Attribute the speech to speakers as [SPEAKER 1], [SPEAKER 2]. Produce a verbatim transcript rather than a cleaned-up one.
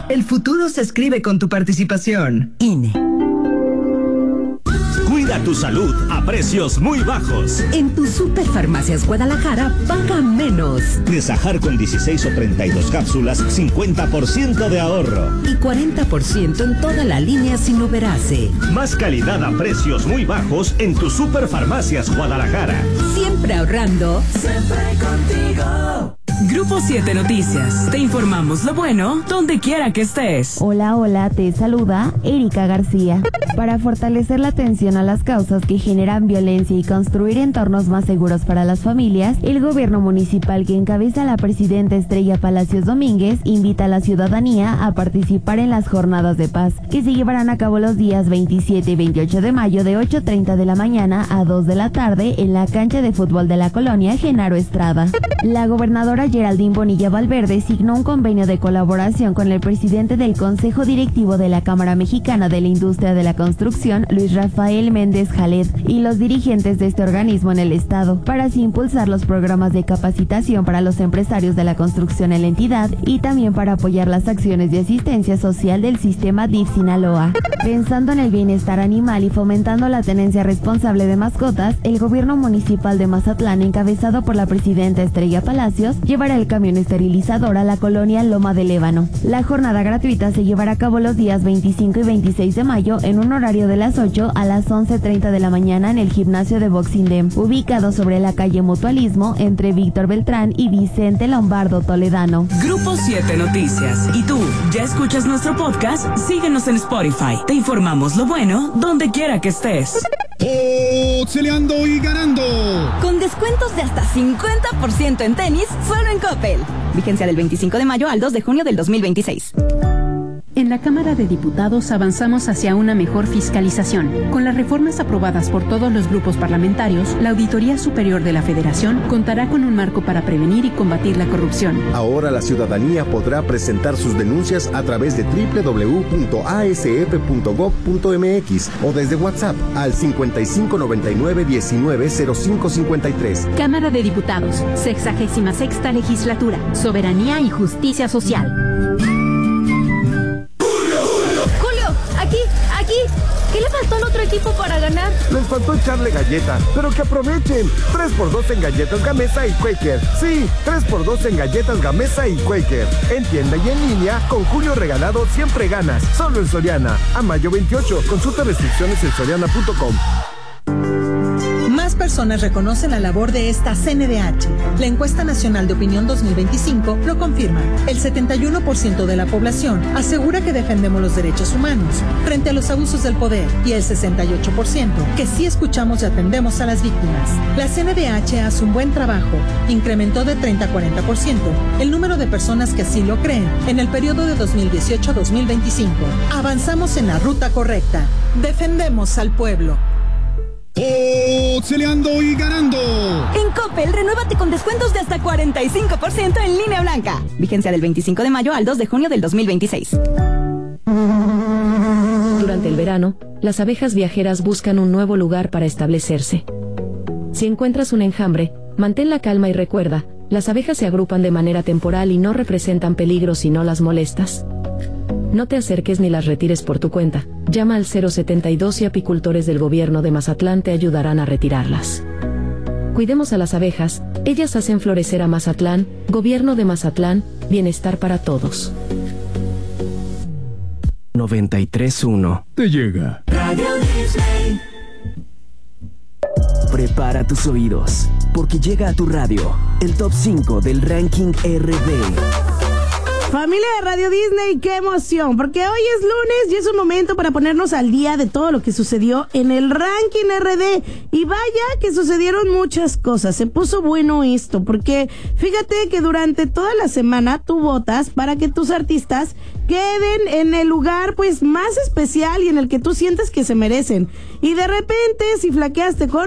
[SPEAKER 1] El futuro se escribe con tu participación.
[SPEAKER 2] I N E.
[SPEAKER 3] Cuida tu salud a precios muy bajos.
[SPEAKER 2] En tu Superfarmacias Guadalajara, paga menos.
[SPEAKER 3] Desajar con dieciséis o treinta y dos cápsulas, cincuenta por ciento de ahorro.
[SPEAKER 2] Y cuarenta por ciento en toda la línea Sinoverase.
[SPEAKER 3] Más calidad a precios muy bajos en tu Superfarmacias Guadalajara.
[SPEAKER 2] Siempre ahorrando.
[SPEAKER 4] Siempre contigo.
[SPEAKER 5] Grupo siete Noticias. Te informamos lo bueno donde quiera que estés.
[SPEAKER 6] Hola, hola, te saluda Erika García. Para fortalecer la atención a las causas que generan violencia y construir entornos más seguros para las familias, el gobierno municipal que encabeza la presidenta Estrella Palacios Domínguez invita a la ciudadanía a participar en las jornadas de paz, que se llevarán a cabo los días veintisiete y veintiocho de mayo de ocho treinta de la mañana a dos de la tarde en la cancha de fútbol de la colonia Genaro Estrada. La gobernadora Geraldine Bonilla Valverde signó un convenio de colaboración con el presidente del Consejo Directivo de la Cámara Mexicana de la Industria de la Construcción, Luis Rafael Méndez Jaled, y los dirigentes de este organismo en el estado, para así impulsar los programas de capacitación para los empresarios de la construcción en la entidad y también para apoyar las acciones de asistencia social del sistema D I F Sinaloa. Pensando en el bienestar animal y fomentando la tenencia responsable de mascotas, el gobierno municipal de Mazatlán, encabezado por la presidenta Estrella Palacios, llevará el camión esterilizador a la colonia Loma del Ébano. La jornada gratuita se llevará a cabo los días veinticinco y veintiséis de mayo en un horario de las ocho a las once treinta de la mañana en el gimnasio de Boxing Dem, ubicado sobre la calle Mutualismo entre Víctor Beltrán y Vicente Lombardo Toledano.
[SPEAKER 5] Grupo siete Noticias. ¿Y tú, ya escuchas nuestro podcast? Síguenos en Spotify. Te informamos lo bueno donde quiera que estés.
[SPEAKER 7] ¡Auxiliando y ganando!
[SPEAKER 8] Con descuentos de hasta cincuenta por ciento en tenis, solo en Coppel. Vigencia del veinticinco de mayo al dos de junio del dos mil veintiséis.
[SPEAKER 9] En la Cámara de Diputados avanzamos hacia una mejor fiscalización. Con las reformas aprobadas por todos los grupos parlamentarios, la Auditoría Superior de la Federación contará con un marco para prevenir y combatir la corrupción.
[SPEAKER 10] Ahora la ciudadanía podrá presentar sus denuncias a través de doble u doble u doble u punto a s f punto gob punto m x o desde WhatsApp al cincuenta y cinco noventa y nueve diecinueve cero cinco cincuenta y tres.
[SPEAKER 9] Cámara de Diputados, sexagésima sexta legislatura, soberanía y justicia social.
[SPEAKER 8] ¿Qué le faltó al otro equipo para ganar?
[SPEAKER 11] Les faltó echarle galleta, pero que aprovechen. tres por dos en galletas Gamesa y Quaker. Sí, tres por dos en galletas Gamesa y Quaker. En tienda y en línea, con Julio Regalado siempre ganas. Solo en Soriana. A mayo veintiocho. Consulta restricciones en soriana punto com.
[SPEAKER 12] Más personas reconocen la labor de esta C N D H. La encuesta nacional de opinión dos mil veinticinco lo confirma. El setenta y uno por ciento de la población asegura que defendemos los derechos humanos frente a los abusos del poder y el sesenta y ocho por ciento que sí escuchamos y atendemos a las víctimas. La C N D H hace un buen trabajo. Incrementó de treinta a cuarenta por ciento el número de personas que así lo creen en el periodo de dos mil dieciocho a dos mil veinticinco. Avanzamos en la ruta correcta. Defendemos al pueblo.
[SPEAKER 7] ¡Auxiliando y ganando!
[SPEAKER 8] En Coppel, renuévate con descuentos de hasta cuarenta y cinco por ciento en línea blanca. Vigencia del veinticinco de mayo al dos de junio del dos mil veintiséis.
[SPEAKER 13] Durante el verano, las abejas viajeras buscan un nuevo lugar para establecerse. Si encuentras un enjambre, mantén la calma y recuerda, las abejas se agrupan de manera temporal y no representan peligro si no las molestas. No te acerques ni las retires por tu cuenta. Llama al cero setenta y dos y apicultores del gobierno de Mazatlán te ayudarán a retirarlas. Cuidemos a las abejas, ellas hacen florecer a Mazatlán. Gobierno de Mazatlán, bienestar para todos.
[SPEAKER 14] noventa y tres punto uno.
[SPEAKER 7] Te llega
[SPEAKER 4] Radio Disney.
[SPEAKER 14] Prepara tus oídos, porque llega a tu radio el top cinco del ranking R D.
[SPEAKER 15] Familia de Radio Disney, qué emoción, porque hoy es lunes y es un momento para ponernos al día de todo lo que sucedió en el ranking R D. Y vaya que sucedieron muchas cosas, se puso bueno esto, porque fíjate que durante toda la semana tú votas para que tus artistas queden en el lugar pues más especial y en el que tú sientes que se merecen. Y de repente, si flaqueaste con